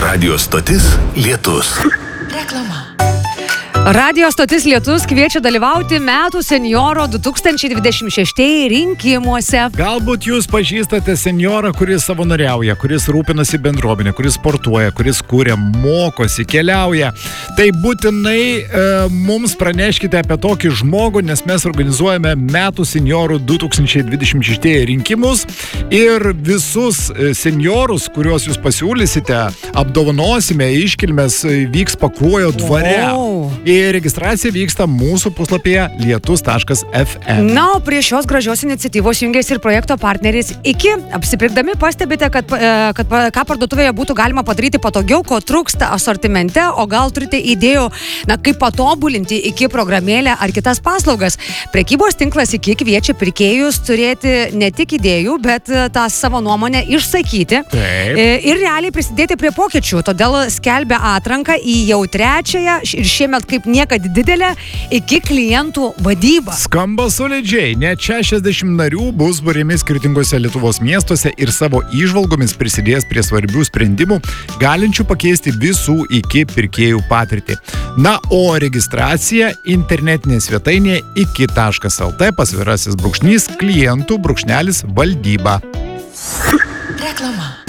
Radio stotis Lietus. Reklama. Radio stotis Lietus kviečia dalyvauti metų senjoro 2026 rinkimuose. Galbūt jūs pažįstate senjorą, kuris savanoriauja, kuris rūpinasi bendruomenė, kuris sportuoja, kuris kūrė, mokosi, keliauja. Tai būtinai mums praneškite apie tokį žmogų, nes mes organizuojame metų senjorų 2026 rinkimus ir visus senjorus, kuriuos jūs pasiūlysite, apdovanosime, iškilmės vyks Pakruojo dvare. Ir registracija vyksta mūsų puslapyje lietus.fm. Na, o prie šios gražios iniciatyvos jungiasi ir projekto partneris IKI. Apsipirkdami pastebite, kad ką parduotuvėje būtų galima padaryti patogiau, ko trūksta asortimente, o gal turite idėjų, kaip patobulinti IKI programėlę ar kitas paslaugas. Prekybos tinklas IKI kviečia pirkėjus turėti ne tik idėjų, bet tą savo nuomonę išsakyti. Taip. Ir realiai prisidėti prie pokyčių. Todėl skelbia atranką į jau trečiąją ir šiemet kaip niekad didelę IKI klientų vadybą. Skamba solidžiai. Net 60 narių bus būrimi skirtingose Lietuvos miestuose ir savo įžvalgomis prisidės prie svarbių sprendimų, galinčių pakeisti visų IKI pirkėjų patirtį. Na, o registracija internetinėje svetainėje iki.lt _klientų_valdyba. Reklama.